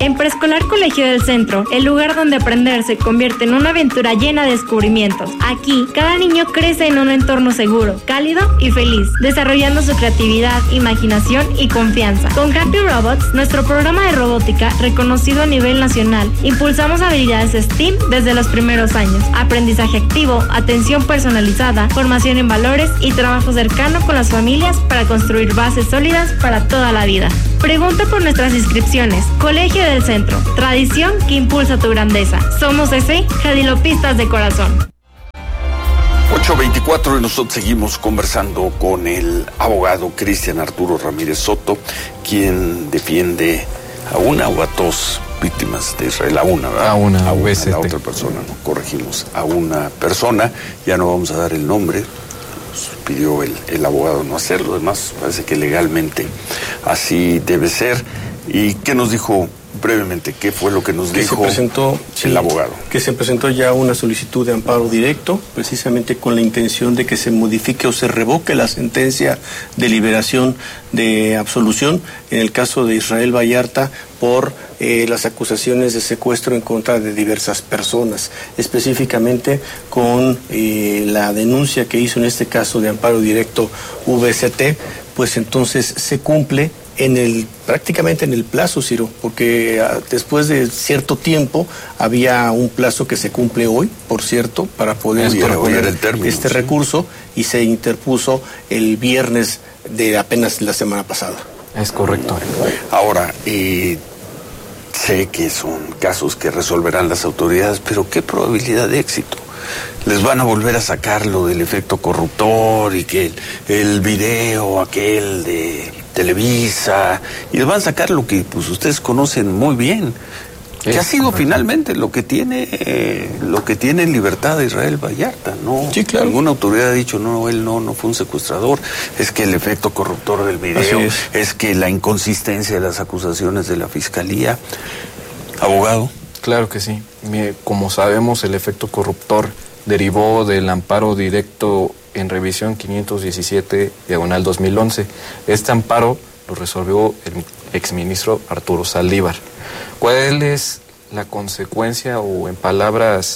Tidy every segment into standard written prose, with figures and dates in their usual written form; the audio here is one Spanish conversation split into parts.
En Preescolar Colegio del Centro, el lugar donde aprender se convierte en una aventura llena de descubrimientos. Aquí, cada niño crece en un entorno seguro, cálido y feliz, desarrollando su creatividad, imaginación y confianza. Con Happy Robots, nuestro programa de robótica, reconocido a nivel nacional, impulsamos habilidades STEAM desde los primeros años. Aprendizaje activo, atención personalizada, formación en valores y trabajo cercano con las familias para construir bases sólidas para toda la vida. Pregunta por nuestras inscripciones. Colegio del Centro, tradición que impulsa tu grandeza. Somos jadilopistas de corazón. 8:24 y nosotros seguimos conversando con el abogado Cristian Arturo Ramírez Soto, quien defiende a una o a dos víctimas de Israel, a una, ¿verdad? A una, a VST. la otra persona, no corregimos, a una persona, ya no vamos a dar el nombre, nos pidió el abogado no hacerlo, además parece que legalmente así debe ser. ¿Y qué nos dijo brevemente? ¿Qué fue lo que nos dijo el abogado? Que se presentó ya una solicitud de amparo directo, precisamente con la intención de que se modifique o se revoque la sentencia de liberación de absolución en el caso de Israel Vallarta por las acusaciones de secuestro en contra de diversas personas, específicamente con la denuncia que hizo en este caso de amparo directo VST, pues entonces se cumple prácticamente en el plazo, Ciro, porque después de cierto tiempo había un plazo que se cumple hoy, por cierto, para poder poner este recurso, y se interpuso el viernes de apenas la semana pasada. Es correcto. Ahora, sé que son casos que resolverán las autoridades, pero ¿qué probabilidad de éxito? Les van a volver a sacar lo del efecto corruptor y que el video aquel de Televisa, y les van a sacar lo que pues ustedes conocen muy bien, que ha sido finalmente lo que tiene en libertad de Israel Vallarta, ¿no? Sí, claro. Ninguna autoridad ha dicho, no, él no fue un secuestrador, es que el efecto corruptor del video, es que la inconsistencia de las acusaciones de la Fiscalía. Abogado. Claro que sí. Como sabemos, el efecto corruptor derivó del amparo directo en revisión 517/2011. Este amparo lo resolvió el exministro Arturo Saldívar. ¿Cuál es la consecuencia, o en palabras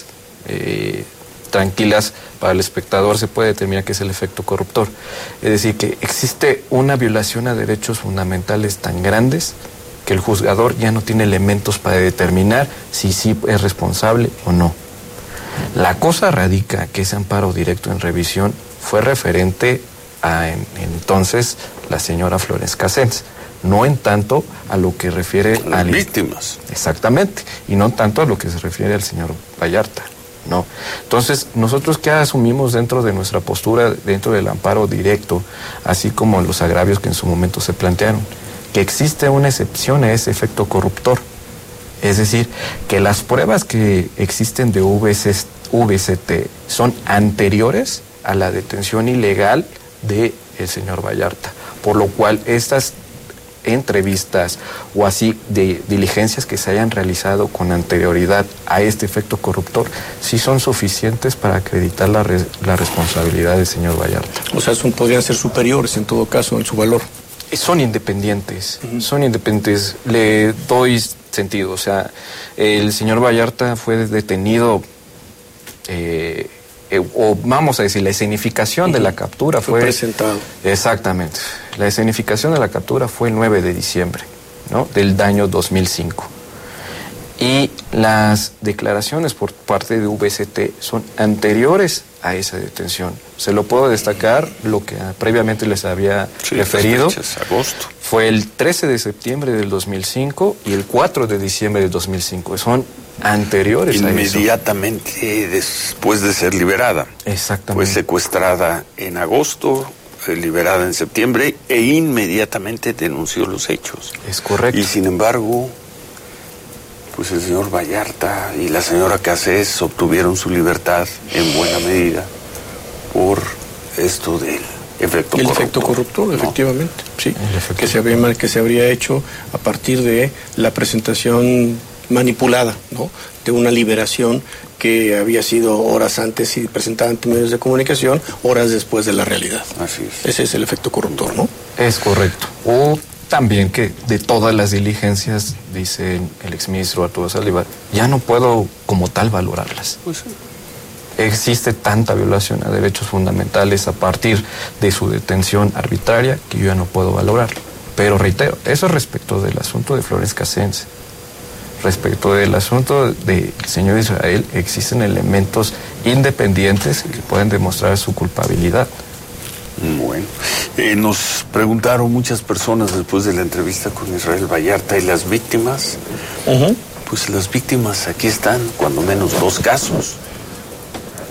tranquilas para el espectador se puede determinar qué es el efecto corruptor? Es decir, que existe una violación a derechos fundamentales tan grandes que el juzgador ya no tiene elementos para determinar si sí es responsable o no. La cosa radica que ese amparo directo en revisión fue referente a entonces la señora Flores Casens, no en tanto a lo que refiere a las víctimas. Exactamente, y no tanto a lo que se refiere al señor Vallarta, ¿no? Entonces, nosotros ¿qué asumimos dentro de nuestra postura, dentro del amparo directo, así como los agravios que en su momento se plantearon? Que existe una excepción a ese efecto corruptor. Es decir, que las pruebas que existen de VST son anteriores a la detención ilegal del señor Vallarta, por lo cual estas entrevistas o así de diligencias que se hayan realizado con anterioridad a este efecto corruptor sí son suficientes para acreditar la responsabilidad del señor Vallarta. O sea, podrían ser superiores en todo caso en su valor. Son independientes, son independientes. Le doy sentido, o sea, el señor Vallarta fue detenido, o vamos a decir, la escenificación de la captura fue presentado. Exactamente. La escenificación de la captura fue el 9 de diciembre, ¿no? Del año 2005. Y las declaraciones por parte de VST son anteriores a esa detención. Se lo puedo destacar, lo que previamente les había referido. Agosto. Fue el 13 de septiembre del 2005 y el 4 de diciembre del 2005. Son anteriores a eso. Inmediatamente después de ser liberada. Exactamente. Fue secuestrada en agosto, liberada en septiembre, e inmediatamente denunció los hechos. Es correcto. Y sin embargo, pues el señor Vallarta y la señora Casés obtuvieron su libertad en buena medida por esto del efecto corruptor. El efecto corruptor, ¿no? Efectivamente, sí. Que se habría hecho a partir de la presentación manipulada, ¿no? De una liberación que había sido horas antes y presentada ante medios de comunicación, horas después de la realidad. Así es. Ese es el efecto corruptor, ¿no? Es correcto. O También que de todas las diligencias, dice el exministro Arturo Saldívar, ya no puedo como tal valorarlas. Pues sí. Existe tanta violación a derechos fundamentales a partir de su detención arbitraria que yo ya no puedo valorar. Pero reitero, eso es respecto del asunto de Flores Casens. Respecto del asunto del señor Israel, existen elementos independientes que pueden demostrar su culpabilidad. Bueno, nos preguntaron muchas personas después de la entrevista con Israel Vallarta, ¿y las víctimas? Pues las víctimas aquí están, cuando menos 2 casos.